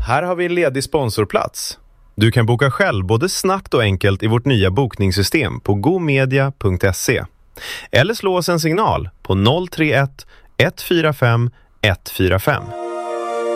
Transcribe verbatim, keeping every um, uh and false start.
här har vi en ledig sponsorplats. Du kan boka själv både snabbt och enkelt i vårt nya bokningssystem på gomedia punkt se. Eller slå oss en signal på noll tre ett ett fyra fem ett fyra fem.